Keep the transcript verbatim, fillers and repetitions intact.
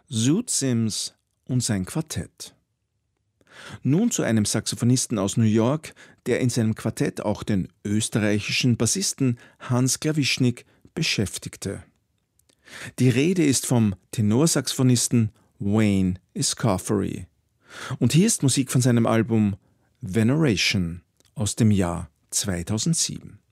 Zoot Sims und sein Quartett. Nun zu einem Saxophonisten aus New York, der in seinem Quartett auch den österreichischen Bassisten Hans Klawischnik beschäftigte. Die Rede ist vom Tenorsaxophonisten Wayne Escoffery. Und hier ist Musik von seinem Album Veneration aus dem Jahr zweitausendsieben.